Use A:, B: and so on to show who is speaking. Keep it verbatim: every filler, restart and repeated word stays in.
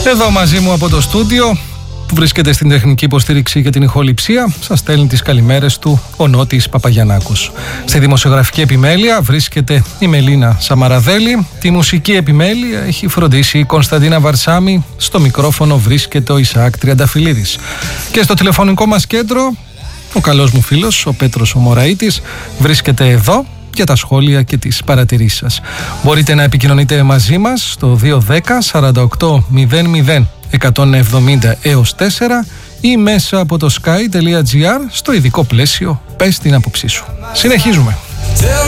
A: Εδώ μαζί μου από το στούντιο, που βρίσκεται στην τεχνική υποστήριξη και την ηχοληψία, σας στέλνει τις καλημέρες του ο Νότης Παπαγιαννάκος. Στη δημοσιογραφική επιμέλεια βρίσκεται η Μελίνα Σαμαραδέλη. Τη μουσική επιμέλεια έχει φροντίσει η Κωνσταντίνα Βαρσάμι. Στο μικρόφωνο βρίσκεται ο Ισαάκ Τριανταφυλλίδης. Και στο τηλεφωνικό μας κέντρο, ο καλός μου φίλος, ο Πέτρος ο Μωραΐτης, βρίσκεται εδώ για τα σχόλια και τις παρατηρήσεις σας. Μπορείτε να επικοινωνείτε μαζί μας στο δύο ένα μηδέν σαράντα οκτώ μηδέν μηδέν εκατόν εβδομήντα έως τέσσερα ή μέσα από το sky τελεία gr στο ειδικό πλαίσιο «Πες την άποψή σου». Συνεχίζουμε.